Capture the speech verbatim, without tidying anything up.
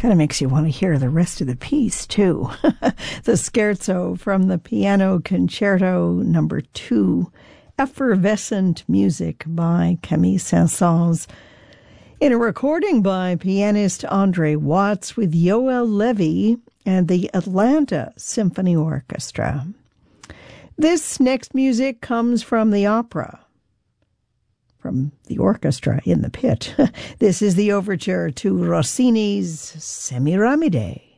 Kind of makes you want to hear the rest of the piece, too. The scherzo from the Piano Concerto number two, Effervescent Music by Camille Saint-Saëns, in a recording by pianist Andre Watts with Yoel Levy and the Atlanta Symphony Orchestra. This next music comes from the opera, from the orchestra in the pit. This is the overture to Rossini's Semiramide.